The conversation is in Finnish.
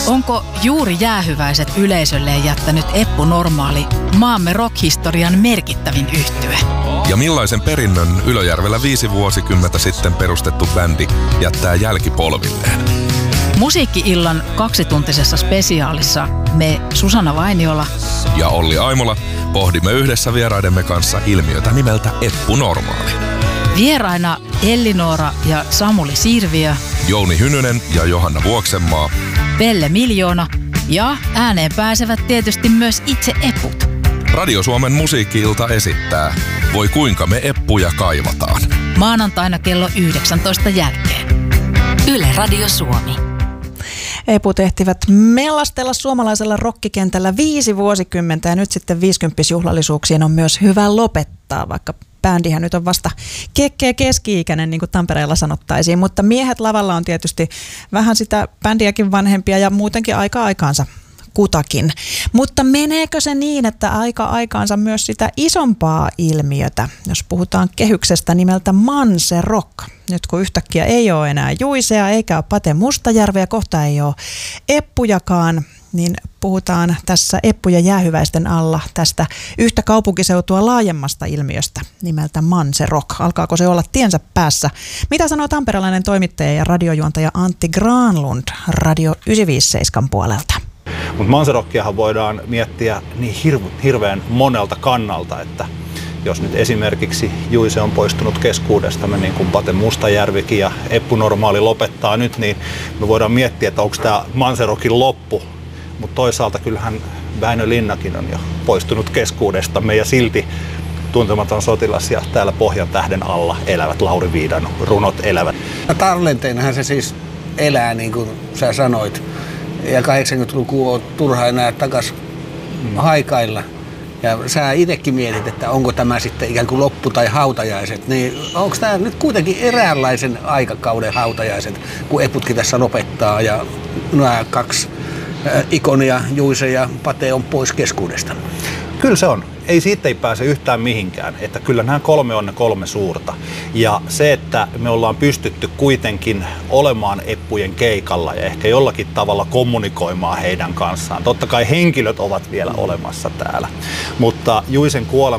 Onko juuri jäähyväiset yleisölleen jättänyt Eppu Normaali maamme rockhistorian merkittävin yhtye? Ja millaisen perinnön Ylöjärvellä 5 vuosikymmentä sitten perustettu bändi jättää jälkipolvilleen? Musiikki-illan 2-tuntisessa spesiaalissa me Susanna Vainiola ja Olli Aimola pohdimme yhdessä vieraidemme kanssa ilmiötä nimeltä Eppu Normaali. Vieraina Elli-Noora ja Samuli Sirviö, Jouni Hynynen ja Johanna Vuoksenmaa, Pelle Miljoona ja ääneen pääsevät tietysti myös itse eput. Radio Suomen musiikki-ilta esittää Voi kuinka me eppuja kaivataan. Maanantaina kello 19 jälkeen. Yle Radio Suomi. Eput ehtivät mellastella suomalaisella rockikentällä 5 vuosikymmentä ja nyt sitten 50-juhlallisuuksiin on myös hyvä lopettaa, vaikka bändihän nyt on vasta kekkeä keski-ikäinen, niin kuin Tampereella sanottaisiin, mutta miehet lavalla on tietysti vähän sitä bändiäkin vanhempia ja muutenkin aikaansa kutakin. Mutta meneekö se niin, että aikaansa myös sitä isompaa ilmiötä, jos puhutaan kehyksestä nimeltä Manse Rock? Nyt kun yhtäkkiä ei ole enää Juisea eikä ole Pate Mustajärveä, kohta ei ole Eppujakaan, niin puhutaan tässä Eppu- ja jäähyväisten alla tästä yhtä kaupunkiseutua laajemmasta ilmiöstä nimeltä Manse Rock. Alkaako se olla tiensä päässä? Mitä sanoo tamperelainen toimittaja ja radiojuontaja Antti Granlund Radio 957 puolelta? Mutta Manse Rockiahan voidaan miettiä niin hirveän monelta kannalta, että jos nyt esimerkiksi Juise on poistunut keskuudestamme, niin kuin Pate Mustajärvikin ja Eppu Normaali lopettaa nyt, niin me voidaan miettiä, että onko tämä Manse Rockin loppu. Mutta toisaalta kyllähän Väinö Linnakin on jo poistunut keskuudestamme ja silti Tuntematon sotilas ja täällä Pohjan tähden alla elävät Lauri Viidan runot elävät. Tallenteenahan se siis elää, niin kuin sä sanoit. Ja 80-luku on turha enää takas haikailla. Ja sä itsekin mietit, että onko tämä sitten ikään kuin loppu tai hautajaiset. Niin onko tämä nyt kuitenkin eräänlaisen aikakauden hautajaiset, kun Eputkin tässä lopettaa ja nämä 2 ikonia, Juise ja Pate, on pois keskuudesta? Kyllä se on. Siitä ei pääse yhtään mihinkään. Että kyllä nämä 3 on ne 3 suurta. Ja se, että me ollaan pystytty kuitenkin olemaan Eppujen keikalla ja ehkä jollakin tavalla kommunikoimaan heidän kanssaan. Totta kai henkilöt ovat vielä olemassa täällä. Mutta Juisen kuolema